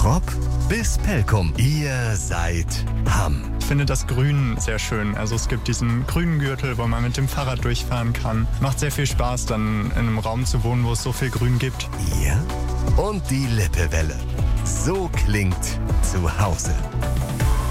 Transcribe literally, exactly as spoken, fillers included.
Trop bis Pelkum. Ihr seid Hamm. Ich finde das Grün sehr schön. Also es gibt diesen grünen Gürtel, wo man mit dem Fahrrad durchfahren kann. Macht sehr viel Spaß, dann in einem Raum zu wohnen, wo es so viel Grün gibt. Ihr und die Lippewelle. So klingt zu Hause.